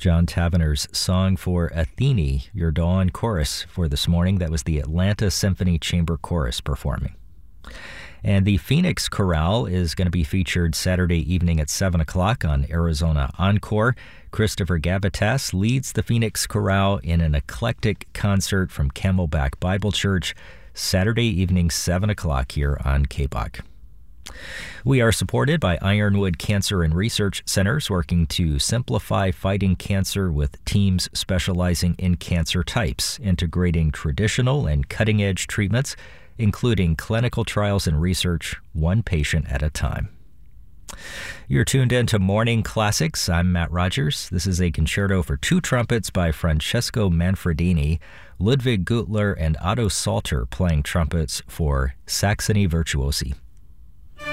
John Tavener's Song for Athene, your dawn chorus for this morning. That was the Atlanta Symphony Chamber Chorus performing. And the Phoenix Chorale is going to be featured Saturday evening at 7 o'clock on Arizona Encore. Christopher Gavitas leads the Phoenix Chorale in an eclectic concert from Camelback Bible Church, Saturday evening, 7 o'clock here on KBOC. We are supported by Ironwood Cancer and Research Centers, working to simplify fighting cancer with teams specializing in cancer types, integrating traditional and cutting-edge treatments, including clinical trials and research, one patient at a time. You're tuned in to Morning Classics. I'm Matt Rogers. This is a concerto for two trumpets by Francesco Manfredini, Ludwig Gutler, and Otto Salter playing trumpets for Saxony Virtuosi.